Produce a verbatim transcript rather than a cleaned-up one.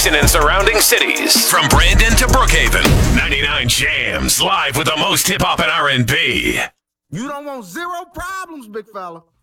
nation and surrounding cities. From Brandon to Brookhaven, ninety-nine Jams, live with the most hip-hop and R and B. You don't want zero problems, big fella.